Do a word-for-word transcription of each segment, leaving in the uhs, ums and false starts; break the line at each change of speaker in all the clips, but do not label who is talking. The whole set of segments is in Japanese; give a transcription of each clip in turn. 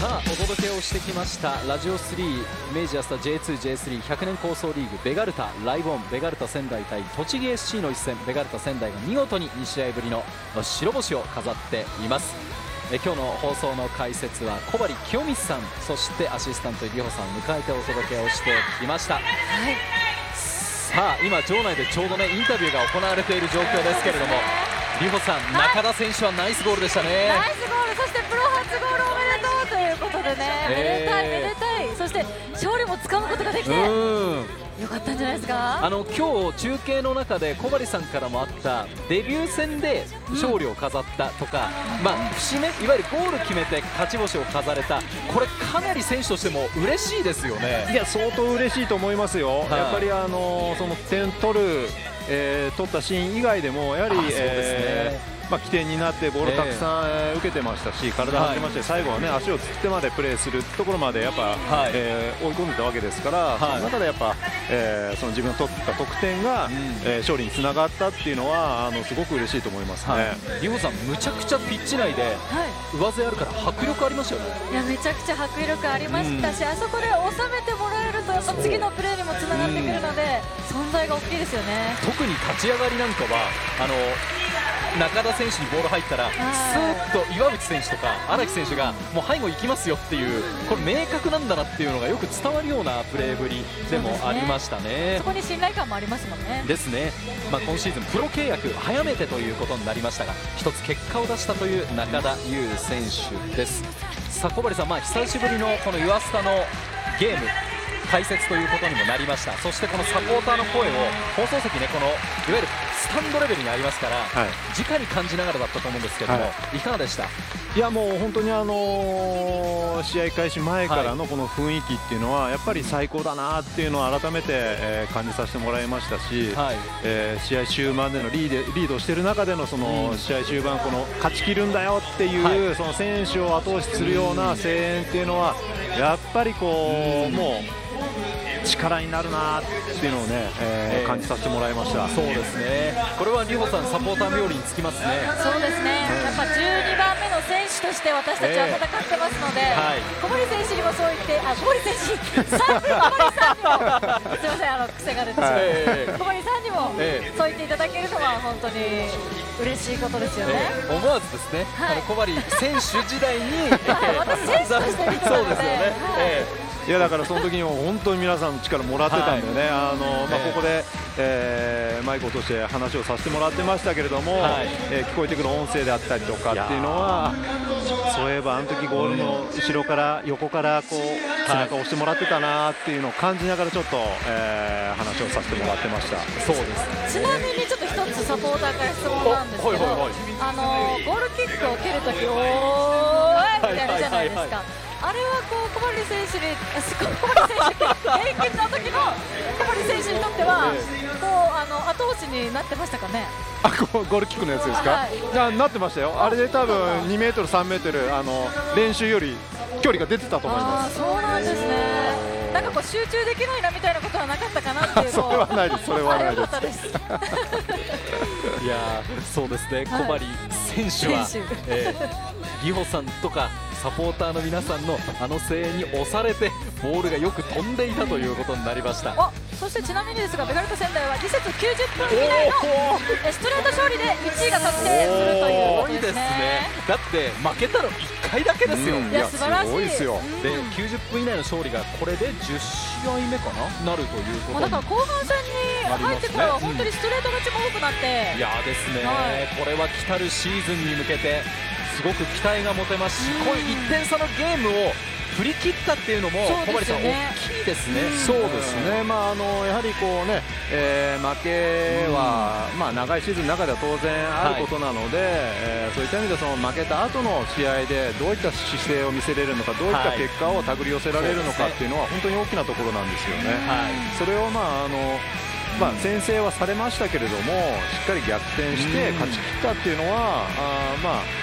さあお届けをしてきましたラジオスリー明治安田 ジェイツー、ジェイスリー ひゃくねん構想リーグベガルタライボンベガルタ仙台対栃木 エスシー の一戦、ベガルタ仙台が見事にに試合ぶりの白星を飾っています。え今日の放送の解説は小針清美さん、そしてアシスタント里穂さんを迎えてお届けをしてきました。はい、さあ今場内でちょうどねインタビューが行われている状況ですけれども、里穂さん、はい、中田選手はナイスゴールでしたね。
ナイスゴール、そしてプロ初ゴールおめでとうということでね、めでたいめでたい、そして勝利もつかむことができてよかったんじゃないですか。
あの今日中継の中で小針さんからもあったデビュー戦で勝利を飾ったとか、うん、まあ節目いわゆるゴール決めて勝ち星を飾れた、これかなり選手としても嬉しいですよね。
いや相当嬉しいと思いますよ。はい、やっぱりあのその点取る、えー、取ったシーン以外でもやはりまあ、起点になってボールたくさん、えー、受けてましたし、体張ってまして、はい、最後は、ね、足をつってまでプレーするところまでやっぱ、はい、えー、追い込んでたわけですから、はい、その中でやっぱ、えー、その自分の取った得点が、うん、えー、勝利につながったっていうのはあのすごく嬉しいと思いますね。はい、
里穂さん、むちゃくちゃピッチ内で上背あるから迫力ありましたよね。
いやめちゃくちゃ迫力ありましたし、うん、あそこで収めてもらえるとやっぱ次のプレーにもつながってくるので、うん、存在が大きいですよね。
特に立ち上がりなんかはあの中田選手にボール入ったらスーッと岩渕選手とか荒木選手がもう背後行きますよっていう、これ明確なんだなっていうのがよく伝わるようなプレーぶりでもありましたね。
そこに信頼感もありますもんね。
ですね。まあ、今シーズンプロ契約早めてということになりましたが、一つ結果を出したという中田優選手です。さあ小針さん、まあ、久しぶりのこのユアスタのゲーム解説ということにもなりました。そしてこのサポーターの声を放送席ね、このいわゆるスタンドレベルにありますから、はい、直に感じながらだったと思うんですけども、はい、いかがでした？
いやもう本当にあのー、試合開始前からのこの雰囲気っていうのはやっぱり最高だなっていうのを改めて、えー、感じさせてもらいましたし、はい、えー、試合終盤でのリードリードしている中でのその試合終盤この勝ち切るんだよっていう、はい、その選手を後押しするような声援っていうのはやっぱりこうもう力になるなっていうのをね、えー、感じさせてもらいました。
そうですね。これは里穂さんサポーター冥利につきますね。
そうですね。やっぱじゅうにばんめの選手として私たちは戦ってますので、えーはい、小堀選手にもそう言ってあ小堀選手さん小堀さんにもすみませんあの癖が出てしまって、えー、小堀さんにも、えー、そう言っていただけるのは本当に嬉しいことですよね。
えー、思わずですね、はい、あの小堀選手時代に、
はい、私選手として見てたので、そうですよね。はい、
えーいやだからその時にも本当に皆さんの力もらってたんでね、あのまあ、ここで、えー、マイクを通して話をさせてもらってましたけれども、はい、えー、聞こえてくる音声であったりとかっていうのは、そういえばあの時ゴールの後ろから横からこう背中を押してもらってたなっていうのを感じながらちょっと、えー、話をさせてもらってました。
そうです。
ちなみにちょっと一つサポーターから質問なんですけど、あのゴールキックを蹴るときおーいみたいなじゃないですか。あれはこう小堀選手に小堀選手平均の時の小堀選手にとってはこうあの後押しになってましたかね。
あゴールキックのやつですか。はい、な, なってましたよ。あれで多分にメートルさんメートルあの練習より距離が出てたと思います。
あそうなんですね。なんかこう集中できないなみたいなことはなかったかなっていうの
それはないです。それはないです。
いやそうですね。小針選手は、えー、里穂さんとかサポーターの皆さんのあの声援に押されてボールがよく飛んでいたということになりました。
あそしてちなみにですがベガルタ仙台は次節きゅうじゅっぷん以内のストレート勝利でいちいが確定するということですね。
だって負けたのいっかいだけですよ。
いや素晴らしいですよ。
できゅうじゅっぷん以内の勝利がこれでじゅっ試合目かななるということ
だから後半戦に入ってから本当にストレート勝ちも多くなって、
いやですね、はい、これは来たるシーズンに向けてすごく期待が持てますし、こういういってん差のゲームを振り切ったっていうのも小針さん大きいですね。
そうですね。まああのやはりこうね、えー、負けはまあ長いシーズンの中では当然あることなので、はい、えー、そういった意味でその負けた後の試合でどういった姿勢を見せれるのか、どういった結果を手繰り寄せられるのかっていうのは本当に大きなところなんですよね。はい、それをまああのまあ先制はされましたけれども、しっかり逆転して勝ち切ったっていうのは、あまあ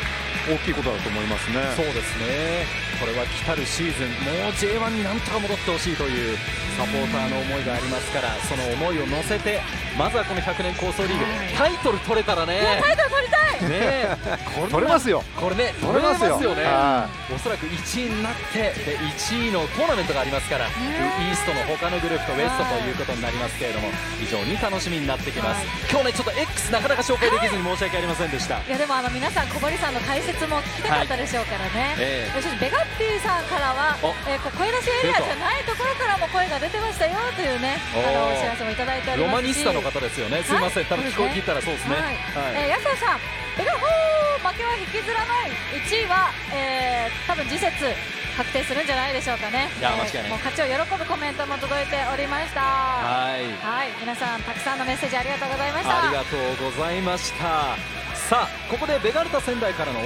大きいことだと思いますね。
そうですね、これは来たるシーズンもう ジェイワン になんとか戻ってほしいというサポーターの思いがありますから、その思いを乗せてまずはこのひゃくねん構想リーグ、タイトル取れたらね、
タイトル取りたい
ねこれ
取れますよ、
これね取れますよね。おそらくいちいになってでいちいのトーナメントがありますから、イーストの他のグループとウェストということになりますけれども、非常に楽しみになってきます。今日ねちょっと X なかなか紹介できずに申し訳ありませんでした。
いやでもあの皆さん小堀さんの解説も聞きたかったでしょうからね、
はいえー、
そしてベガッティさんからは、えー、声出しエリアじゃないところからも声が出てましたよというねあのお知らせもいただいており
ロ
ますし、
マニスタの方ですよね、すいません、多分聞こえ聞いたらそうですね。
安田さん、ベガホー負けは引きずらない、いちいは、えー、多分次節確定するんじゃないでしょうかね。
いや間違いない、
もう勝ちを喜ぶコメントも届いておりました。
はい、
はい、皆さんたくさんのメッセージありがとうございました。
ありがとうございました。さあここでベガルタ仙台からの